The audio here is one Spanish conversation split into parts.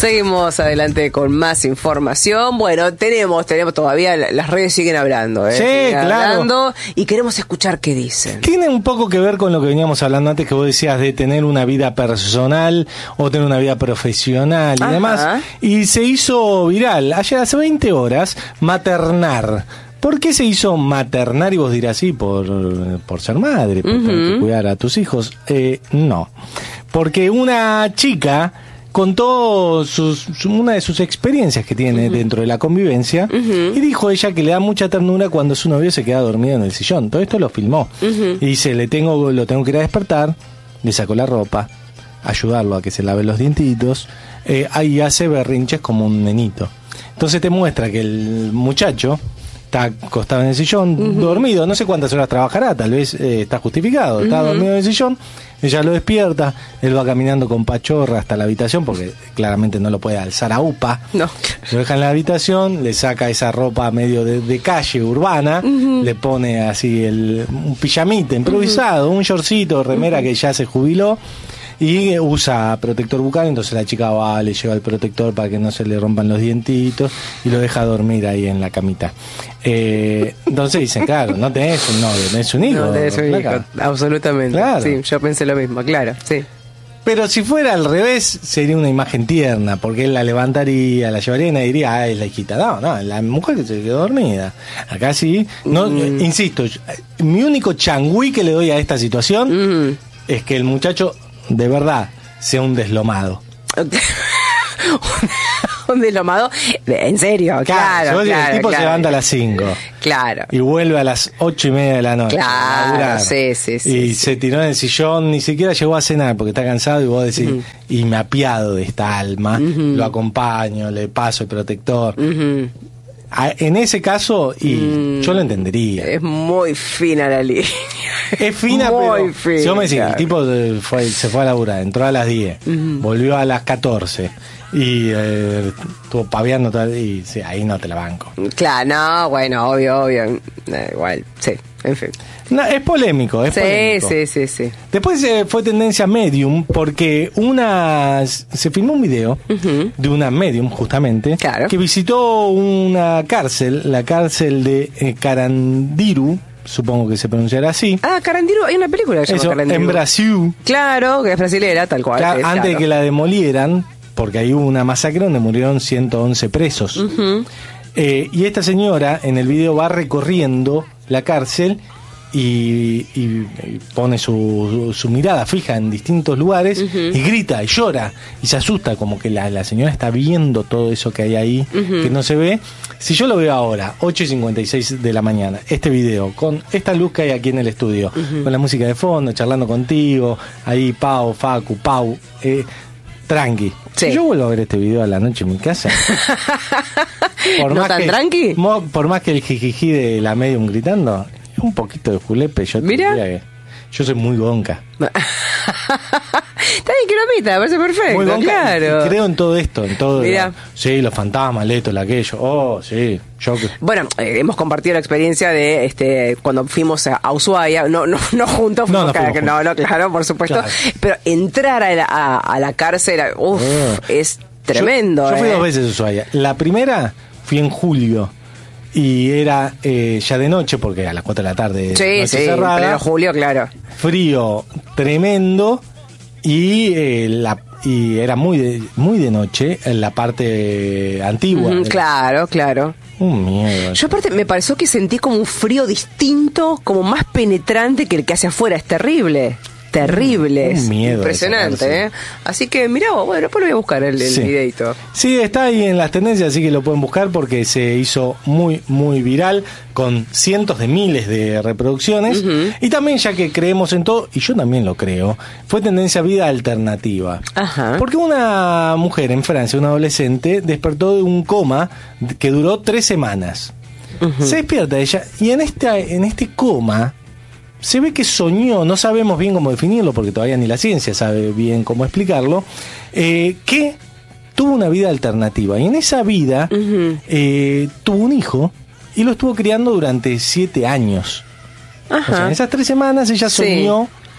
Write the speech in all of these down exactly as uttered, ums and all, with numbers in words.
Seguimos adelante con más información. Bueno, tenemos, tenemos todavía, las redes siguen hablando, ¿eh? Sí, siguen claro. hablando y queremos escuchar qué dicen. Tiene un poco que ver con lo que veníamos hablando antes, que vos decías de tener una vida personal o tener una vida profesional y Ajá. demás. Y se hizo viral, ayer hace veinte horas, maternar. ¿Por qué se hizo maternar? Y vos dirás, sí, por, por ser madre, por Uh-huh. tener que cuidar a tus hijos. Eh, no. Porque una chica contó sus, su, una de sus experiencias que tiene uh-huh. dentro de la convivencia uh-huh. y dijo ella que le da mucha ternura cuando su novio se queda dormido en el sillón. Todo esto lo filmó. Uh-huh. Y dice, le tengo, lo tengo que ir a despertar, le sacó la ropa, ayudarlo a que se lave los dientitos, eh, ahí hace berrinches como un nenito. Entonces te muestra que el muchacho está acostado en el sillón, uh-huh. dormido, no sé cuántas horas trabajará, tal vez eh, está justificado, está uh-huh. dormido en el sillón, ella lo despierta, él va caminando con pachorra hasta la habitación, porque claramente no lo puede alzar a upa, no. Lo deja en la habitación, le saca esa ropa medio de, de calle urbana, uh-huh. le pone así el, un pijamita improvisado, uh-huh. un shortcito, remera uh-huh. que ya se jubiló, y usa protector bucal, entonces la chica va, le lleva el protector para que no se le rompan los dientitos y lo deja dormir ahí en la camita. Eh, entonces dicen, claro, no tenés un novio, tenés un hijo. No tenés un hijo, absolutamente. Claro. Sí, yo pensé lo mismo, claro, sí. Pero si fuera al revés, sería una imagen tierna, porque él la levantaría, la llevaría y nadie diría, ah, es la hijita. No, no, la mujer que se quedó dormida. Acá sí, no, mm. insisto, mi único changüí que le doy a esta situación mm. es que el muchacho de verdad sea un deslomado. Un deslomado, en serio, claro. claro, claro el tipo claro. se levanta a las cinco. Claro. Y vuelve a las ocho y media de la noche. Claro, sí, sí, sí. Y sí. se tiró en el sillón, ni siquiera llegó a cenar porque está cansado y vos decís, uh-huh. y me apiado de esta alma, uh-huh. lo acompaño, le paso el protector. Uh-huh. En ese caso, y mm, yo lo entendería. Es muy fina la línea. Es fina, muy pero fina. Si vos me decís, el tipo fue, se fue a laburar, entró a las diez, uh-huh. volvió a las catorce y eh, estuvo paveando tal, y sí, ahí no te la banco. Claro, no, bueno, obvio, obvio. Eh, igual, sí, en fin. No, es polémico, es sí, polémico. Sí, sí, sí. Después eh, fue tendencia Medium porque una se filmó un video uh-huh. de una Medium justamente claro. que visitó una cárcel, la cárcel de eh, Carandiru, supongo que se pronunciará así. Ah, Carandiru, hay una película que se llama Carandiru. En Brasil. Claro, que es brasilera, tal cual. Claro, es, antes claro. de que la demolieran, porque ahí hubo una masacre donde murieron ciento once presos. Uh-huh. Eh, y esta señora en el video va recorriendo la cárcel y, y, y pone su, su mirada fija en distintos lugares uh-huh. y grita y llora y se asusta, como que la, la señora está viendo todo eso que hay ahí uh-huh. que no se ve. Si yo lo veo ahora, ocho y cincuenta y seis de la mañana, este video, con esta luz que hay aquí en el estudio, uh-huh. con la música de fondo, charlando contigo, ahí Pau, Facu, Pau, eh, tranqui. Sí. Si yo vuelvo a ver este video a la noche en mi casa, por ¿no más tan que, tranqui? Mo, por más que el jijiji de la Medium gritando, un poquito de julepe, yo te Mira. diría que yo soy muy gonca. Está bien que lo pita, me parece perfecto, muy gonca, claro. Y creo en todo esto, en todo. Mira. La, sí, los fantasmas, esto, el aquello. Oh, sí. Yo que... Bueno, eh, hemos compartido la experiencia de este cuando fuimos a, a Ushuaia, no no no juntos, no, no, cada, juntos. no, no, claro, por supuesto, claro. Pero entrar a la, a, a la cárcel, uf, oh. es tremendo. Yo, yo fui eh. dos veces a Ushuaia. La primera fui en julio. Y era eh, ya de noche, porque a las cuatro de la tarde. Sí, noche sí, cerrada, pleno julio, claro. Frío tremendo. Y eh, la y era muy de, muy de noche en la parte antigua. Uh-huh, claro, la... claro. Un miedo. Yo aparte me pareció que sentí como un frío distinto, como más penetrante que el que hace afuera. Es terrible. Terrible, un miedo, impresionante, ¿eh? Así que mirá, bueno, después lo voy a buscar el, el sí. videito. Sí, está ahí en las tendencias, así que lo pueden buscar porque se hizo muy, muy viral, con cientos de miles de reproducciones. Uh-huh. Y también, ya que creemos en todo, y yo también lo creo, fue tendencia vida alternativa. Ajá. Porque una mujer en Francia, una adolescente, despertó de un coma que duró tres semanas. Uh-huh. Se despierta ella, y en este, en este coma se ve que soñó, no sabemos bien cómo definirlo, porque todavía ni la ciencia sabe bien cómo explicarlo, eh, que tuvo una vida alternativa. Y en esa vida uh-huh. eh, tuvo un hijo y lo estuvo criando durante siete años. Ajá. O sea, en esas tres semanas ella soñó sí.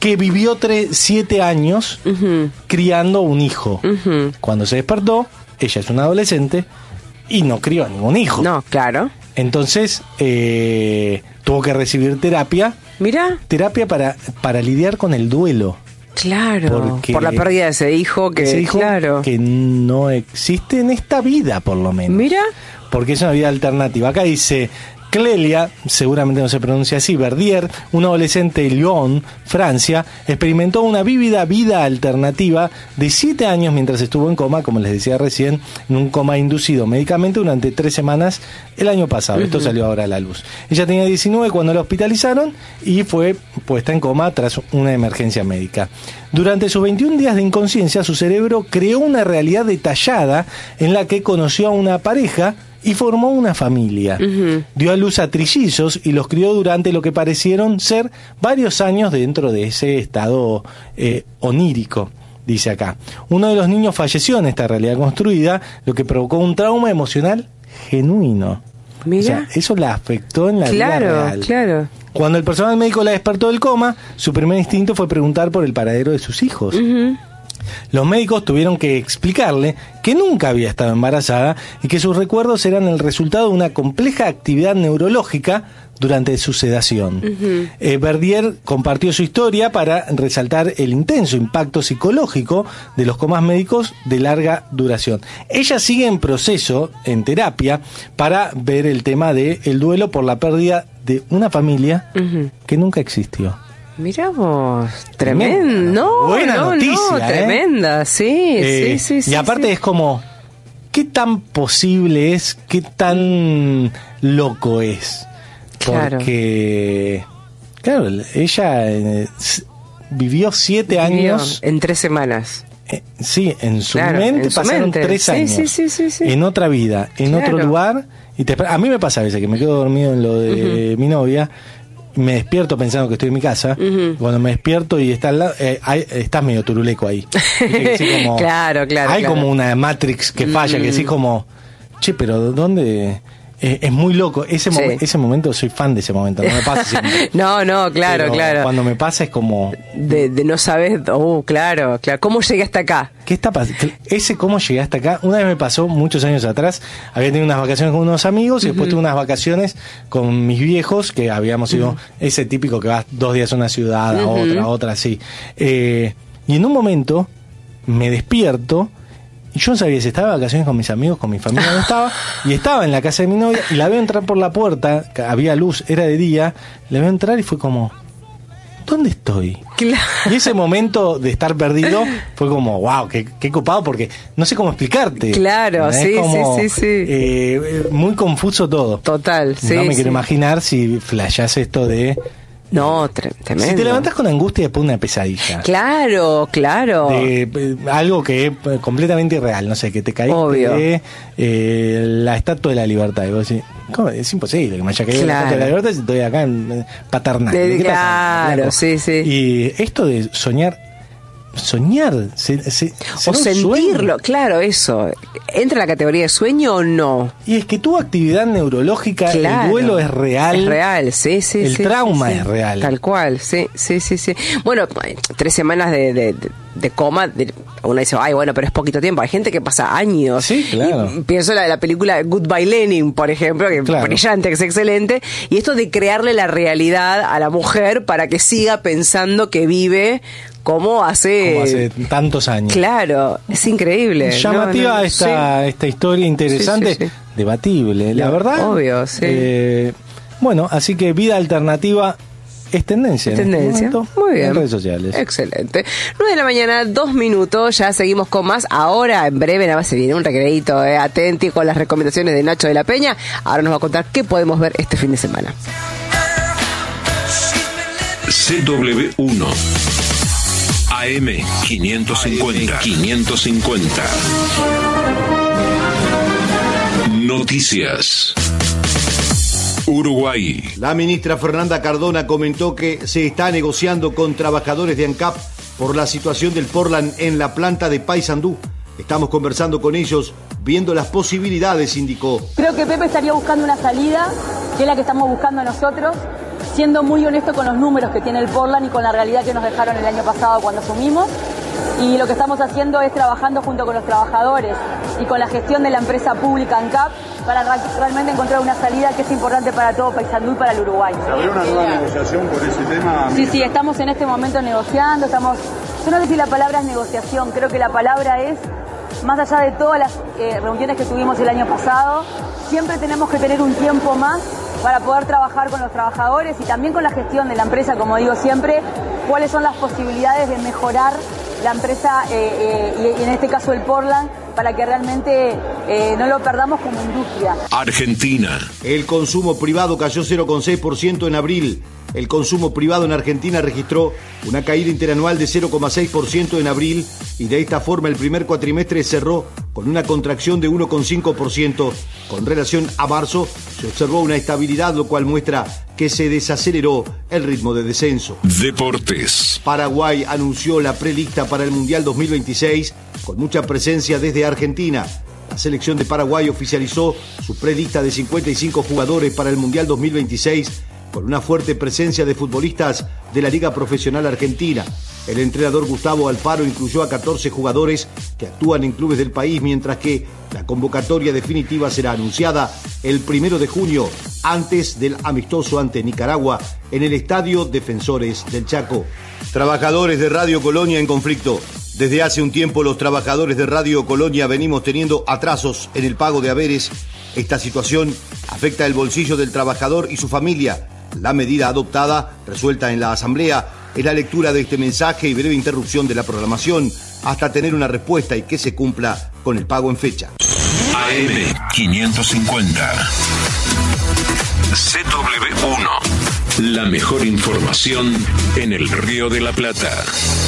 que vivió tres, siete años uh-huh. criando un hijo. Uh-huh. Cuando se despertó, ella es una adolescente y no crió ningún hijo. No, claro. Entonces, eh, tuvo que recibir terapia. Mira. Terapia para, para lidiar con el duelo. Claro, por la pérdida de ese hijo que, ese hijo claro. que no existe en esta vida, por lo menos. Mira. Porque es una vida alternativa. Acá dice Clélia, seguramente no se pronuncia así, Verdier, una adolescente de Lyon, Francia, experimentó una vívida vida alternativa de siete años mientras estuvo en coma, como les decía recién, en un coma inducido médicamente durante tres semanas el año pasado. Uh-huh. Esto salió ahora a la luz. Ella tenía diecinueve cuando la hospitalizaron y fue puesta en coma tras una emergencia médica. Durante sus veintiún días de inconsciencia, su cerebro creó una realidad detallada en la que conoció a una pareja y formó una familia. Uh-huh. Dio a luz a trillizos y los crió durante lo que parecieron ser varios años dentro de ese estado eh, onírico, dice acá. Uno de los niños falleció en esta realidad construida, lo que provocó un trauma emocional genuino. Mira. O sea, eso la afectó en la claro, vida real. Claro. Cuando el personal médico la despertó del coma, su primer instinto fue preguntar por el paradero de sus hijos. Uh-huh. Los médicos tuvieron que explicarle que nunca había estado embarazada y que sus recuerdos eran el resultado de una compleja actividad neurológica durante su sedación. Uh-huh. Eh, Verdier compartió su historia para resaltar el intenso impacto psicológico de los comas médicos de larga duración. Ella sigue en proceso, en terapia, para ver el tema del duelo por la pérdida de una familia uh-huh. que nunca existió. Mirá vos, tremendo, no, buena no, noticia, no, ¿eh? Tremenda, sí, eh, sí, sí, sí. Y aparte sí. es como, ¿qué tan posible es, qué tan loco es? Porque, claro, claro ella eh, vivió siete vivió años. En tres semanas. Eh, sí, en su claro, mente en su pasaron mente. tres años. Sí, sí, sí, sí, sí. En otra vida, en claro. otro lugar. Y te, a mí me pasa a veces que me quedo dormido en lo de uh-huh. mi novia. Me despierto pensando que estoy en mi casa. Uh-huh. Cuando me despierto y está al lado, eh, hay, estás medio turuleco ahí. Que como, claro, claro. Hay claro. como una Matrix que falla, uh-huh. que decís como, che, pero ¿dónde? Eh, es muy loco. Ese, sí. mo- ese momento, soy fan de ese momento. No me pasa siempre. no, no, claro, pero claro. Cuando me pasa es como. De, de no saber, oh, claro, claro. ¿Cómo llegué hasta acá? ¿Qué está pasando? Ese cómo llegué hasta acá. Una vez me pasó muchos años atrás. Había tenido unas vacaciones con unos amigos y uh-huh. después tuve unas vacaciones con mis viejos que habíamos ido. Uh-huh. Ese típico que vas dos días a una ciudad, a uh-huh. otra, a otra, así. Eh, y en un momento me despierto. Y yo no sabía si estaba de vacaciones con mis amigos, con mi familia, no estaba. Y estaba en la casa de mi novia y la veo entrar por la puerta, había luz, era de día. La veo entrar y fue como, ¿dónde estoy? Claro. Y ese momento de estar perdido fue como, wow, qué, qué copado, porque no sé cómo explicarte. Claro, es sí, como, sí, sí, sí. Eh, muy confuso todo. Total, sí. No me sí. quiero imaginar si flashás esto de... No, tremendo. Si te levantás con angustia y después una pesadilla. Claro, claro. De, eh, algo que es completamente irreal, no sé, que te caíste Obvio. de eh, la Estatua de la Libertad. Y vos decís, ¿cómo? Es imposible que me haya caído claro. la Estatua de la Libertad si estoy acá en eh, Paternal. De, ¿Qué claro, pasa? sí, sí. Y esto de soñar, soñar, se, se, o sentirlo, claro, eso. ¿Entra en la categoría de sueño o no? Y es que tu actividad neurológica, claro. el duelo es real. Es real, sí, sí. El sí, trauma sí, sí. es real. Tal cual, sí, sí, sí, sí. Bueno, tres semanas de, de, de, de coma, de, uno dice, ay, bueno, pero es poquito tiempo. Hay gente que pasa años. Sí, claro. Y pienso en la, la película Goodbye Lenin, por ejemplo, que claro. es brillante, que es excelente. Y esto de crearle la realidad a la mujer para que siga pensando que vive como hace... Como hace tantos años. Claro, es increíble. Llamativa no, no, esta, sí. esta historia interesante, sí, sí, sí. debatible, la no, verdad. Obvio, sí. Eh, bueno, así que vida alternativa es tendencia. Es tendencia. En este Muy bien. En redes sociales. Excelente. nueve de la mañana, dos minutos, ya seguimos con más. Ahora, en breve, nada más se viene un recreito, eh, atenti con las recomendaciones de Nacho de la Peña. Ahora nos va a contar qué podemos ver este fin de semana. C W uno A M quinientos cincuenta. quinientos cincuenta. Noticias. Uruguay. La ministra Fernanda Cardona comentó que se está negociando con trabajadores de ANCAP por la situación del Portland en la planta de Paysandú. Estamos conversando con ellos, viendo las posibilidades, indicó. Creo que Pepe estaría buscando una salida, que es la que estamos buscando nosotros. siendo muy honesto con los números que tiene el Portland y con la realidad que nos dejaron el año pasado cuando asumimos. Y lo que estamos haciendo es trabajando junto con los trabajadores y con la gestión de la empresa pública ANCAP para realmente encontrar una salida que es importante para todo Paysandú y para el Uruguay. ¿Se abrió una nueva negociación por ese tema? Sí, sí, estamos en este momento negociando, estamos... Yo no sé si la palabra es negociación, creo que la palabra es, más allá de todas las eh, reuniones que tuvimos el año pasado, siempre tenemos que tener un tiempo más para poder trabajar con los trabajadores y también con la gestión de la empresa, como digo siempre, cuáles son las posibilidades de mejorar la empresa eh, eh, y en este caso el Portland, para que realmente eh, no lo perdamos como industria. Argentina. El consumo privado cayó cero coma seis por ciento en abril. El consumo privado en Argentina registró una caída interanual de cero coma seis por ciento en abril y de esta forma el primer cuatrimestre cerró con una contracción de uno coma cinco por ciento. Con relación a marzo se observó una estabilidad, lo cual muestra que se desaceleró el ritmo de descenso. Deportes. Paraguay anunció la prelista para el Mundial dos mil veintiséis con mucha presencia desde Argentina. La selección de Paraguay oficializó su prelista de cincuenta y cinco jugadores para el Mundial dos mil veintiséis con una fuerte presencia de futbolistas de la Liga Profesional Argentina. El entrenador Gustavo Alfaro incluyó a catorce jugadores que actúan en clubes del país, mientras que la convocatoria definitiva será anunciada el primero de junio, antes del amistoso ante Nicaragua, en el Estadio Defensores del Chaco. Trabajadores de Radio Colonia en conflicto. Desde hace un tiempo los trabajadores de Radio Colonia venimos teniendo atrasos en el pago de haberes. Esta situación afecta el bolsillo del trabajador y su familia. La medida adoptada, resuelta en la Asamblea, es la lectura de este mensaje y breve interrupción de la programación hasta tener una respuesta y que se cumpla con el pago en fecha. A M quinientos cincuenta. C W uno. La mejor información en el Río de la Plata.